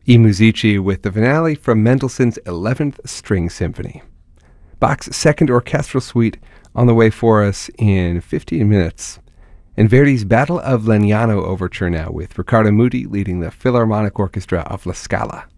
I Musici with the finale from Mendelssohn's 11th String Symphony. Bach's Second Orchestral Suite on the way for us in 15 minutes. And Verdi's Battle of Legnano overture now with Riccardo Muti leading the Philharmonic Orchestra of La Scala.